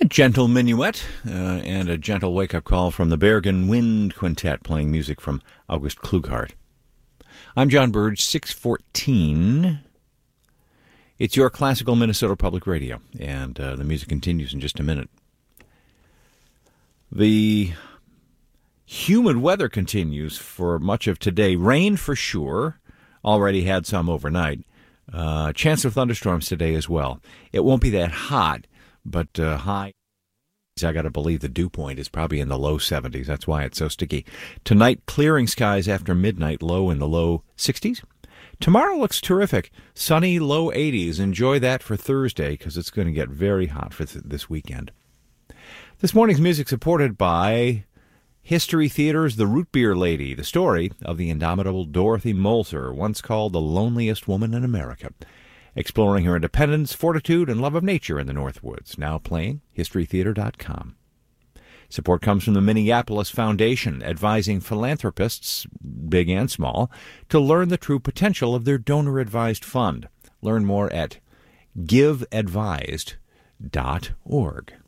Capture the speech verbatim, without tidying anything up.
Gentle minuet uh, and a gentle wake-up call from the Bergen Wind Quintet, playing music from August Klughardt. I'm John Burge, six fourteen. It's your classical Minnesota Public Radio, and uh, the music continues in just a minute. The humid weather continues for much of today. Rain for sure. Already had some overnight. Uh, chance of thunderstorms today as well. It won't be that hot, but uh, high. I got to believe the dew point is probably in the low seventies. That's why it's so sticky. Tonight, clearing skies after midnight, low in the low sixties. Tomorrow looks terrific. Sunny, low eighties. Enjoy that for Thursday because it's going to get very hot for th- this weekend. This morning's music supported by History Theater's The Root Beer Lady, the story of the indomitable Dorothy Molzer, once called the loneliest woman in America, exploring her independence, fortitude, and love of nature in the Northwoods. Now playing history theater dot com. Support comes from the Minneapolis Foundation, advising philanthropists, big and small, to learn the true potential of their donor-advised fund. Learn more at give advised dot org.